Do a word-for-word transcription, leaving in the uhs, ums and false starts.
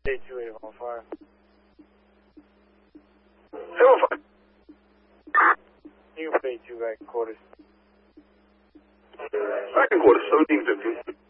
Day two eight on fire. seven five. You can pay two back in quarters. Back in quarters, seventeen fifteen.